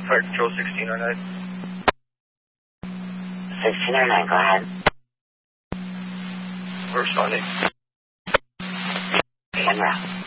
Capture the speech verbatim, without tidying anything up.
Fire Control sixteen oh nine. sixteen oh nine, go ahead. We're responding. En route.